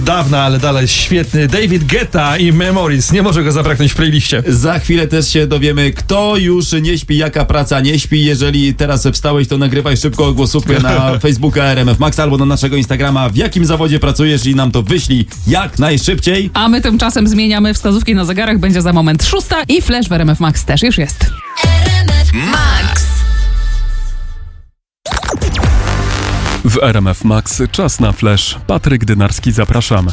Dawna, ale dalej świetny David Guetta i Memories. Nie może go zabraknąć w playliście. Za chwilę też się dowiemy, kto już nie śpi, jaka praca nie śpi. Jeżeli teraz wstałeś, to nagrywaj szybko głosówkę na Facebooka RMF Max albo na naszego Instagrama, w jakim zawodzie pracujesz i nam to wyślij jak najszybciej. A my tymczasem zmieniamy wskazówki na zegarach. Będzie za moment 6 i Flash w RMF Max też już jest. RMF Max. W RMF Max czas na Flash. Patryk Dynarski, zapraszam.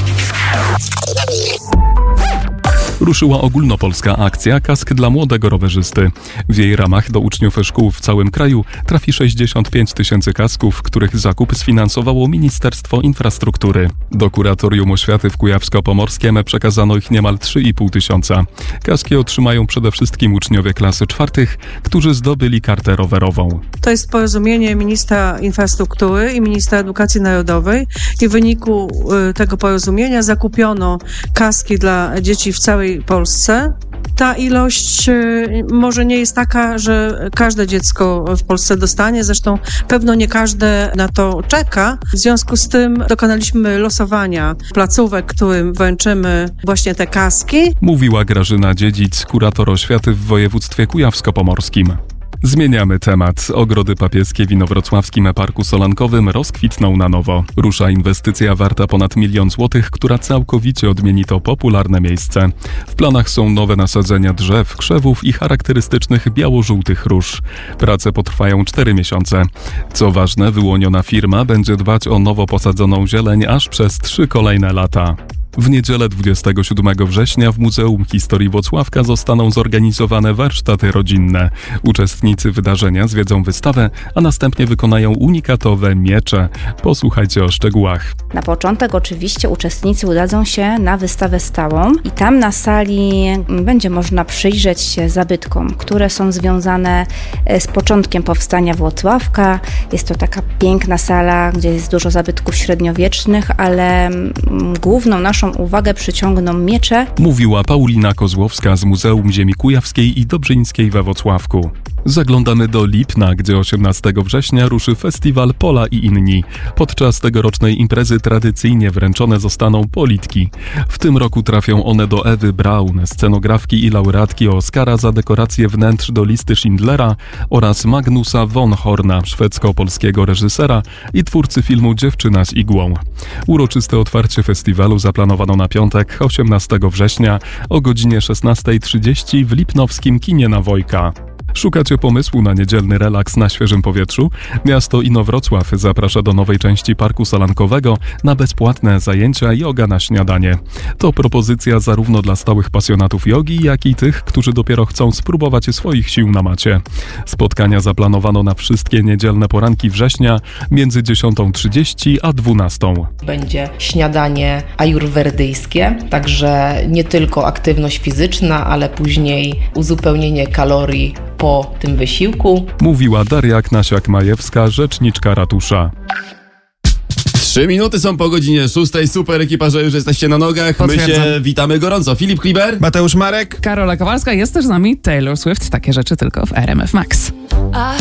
Ruszyła ogólnopolska akcja Kask dla młodego rowerzysty. W jej ramach do uczniów szkół w całym kraju trafi 65 000 kasków, których zakup sfinansowało Ministerstwo Infrastruktury. Do Kuratorium Oświaty w Kujawsko-Pomorskiem przekazano ich niemal 3,5 tysiąca. Kaski otrzymają przede wszystkim uczniowie klasy 4, którzy zdobyli kartę rowerową. To jest porozumienie ministra infrastruktury i ministra edukacji narodowej i w wyniku tego porozumienia zakupiono kaski dla dzieci w całej Polsce. Ta ilość może nie jest taka, że każde dziecko w Polsce dostanie, zresztą pewno nie każde na to czeka. W związku z tym dokonaliśmy losowania placówek, którym wręczymy właśnie te kaski. Mówiła Grażyna Dziedzic, kurator oświaty w województwie kujawsko-pomorskim. Zmieniamy temat. Ogrody papieskie w Inowrocławskim Parku Solankowym rozkwitną na nowo. Rusza inwestycja warta ponad 1 000 000 złotych, która całkowicie odmieni to popularne miejsce. W planach są nowe nasadzenia drzew, krzewów i charakterystycznych biało-żółtych róż. Prace potrwają 4 miesiące. Co ważne, wyłoniona firma będzie dbać o nowo posadzoną zieleń aż przez 3 kolejne lata. W niedzielę 27 września w Muzeum Historii Włocławka zostaną zorganizowane warsztaty rodzinne. Uczestnicy wydarzenia zwiedzą wystawę, a następnie wykonają unikatowe miecze. Posłuchajcie o szczegółach. Na początek oczywiście uczestnicy udadzą się na wystawę stałą i tam na sali będzie można przyjrzeć się zabytkom, które są związane z początkiem powstania Włocławka. Jest to taka piękna sala, gdzie jest dużo zabytków średniowiecznych, ale główną naszą uwagę przyciągną miecze. Mówiła Paulina Kozłowska z Muzeum Ziemi Kujawskiej i Dobrzyńskiej we Włocławku. Zaglądamy do Lipna, gdzie 18 września ruszy festiwal Pola i inni. Podczas tegorocznej imprezy tradycyjnie wręczone zostaną politki. W tym roku trafią one do Ewy Braun, scenografki i laureatki Oscara za dekorację wnętrz do listy Schindlera oraz Magnusa von Horna, szwedzko-polskiego reżysera i twórcy filmu Dziewczyna z igłą. Uroczyste otwarcie festiwalu zaplanowano na piątek, 18 września o godzinie 16:30 w lipnowskim kinie na Wojka. Szukacie pomysłu na niedzielny relaks na świeżym powietrzu? Miasto Inowrocław zaprasza do nowej części Parku Solankowego na bezpłatne zajęcia joga na śniadanie. To propozycja zarówno dla stałych pasjonatów jogi, jak i tych, którzy dopiero chcą spróbować swoich sił na macie. Spotkania zaplanowano na wszystkie niedzielne poranki września między 10:30 a 12:00. Będzie śniadanie ajurwedyjskie, także nie tylko aktywność fizyczna, ale później uzupełnienie kalorii po tym wysiłku. Mówiła Daria Knasiak-Majewska, rzeczniczka ratusza. 3 minuty są po godzinie 6. Super ekipa, że już jesteście na nogach. My się witamy gorąco. Filip Kliber, Mateusz Marek, Karola Kowalska, jest też z nami Taylor Swift. Takie rzeczy tylko w RMF Max.